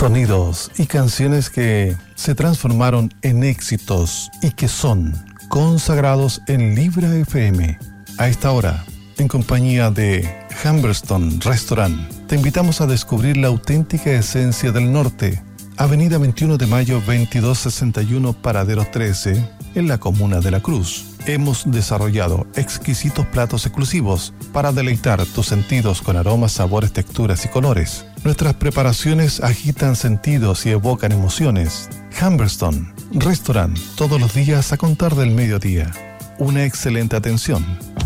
Sonidos y canciones que se transformaron en éxitos y que son consagrados en Libra FM. A esta hora, en compañía de Humberstone Restaurant, te invitamos a descubrir la auténtica esencia del norte. Avenida 21 de Mayo 2261, Paradero 13, en la comuna de La Cruz. Hemos desarrollado exquisitos platos exclusivos para deleitar tus sentidos con aromas, sabores, texturas y colores. Nuestras preparaciones agitan sentidos y evocan emociones. Humberstone Restaurant, todos los días a contar del mediodía. Una excelente atención.